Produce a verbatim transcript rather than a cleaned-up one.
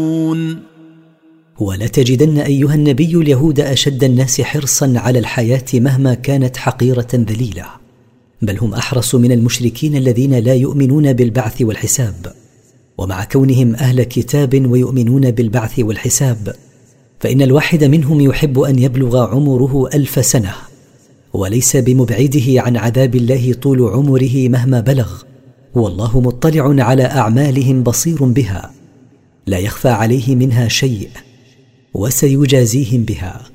ولتجدن أيها النبي اليهود أشد الناس حرصا على الحياة مهما كانت حقيرة ذليلة، بل هم أحرص من المشركين الذين لا يؤمنون بالبعث والحساب. ومع كونهم أهل كتاب ويؤمنون بالبعث والحساب، فإن الواحد منهم يحب أن يبلغ عمره ألف سنة، وليس بمبعده عن عذاب الله طول عمره مهما بلغ، والله مطلع على أعمالهم بصير بها، لا يخفى عليه منها شيء، وسيجازيهم بها.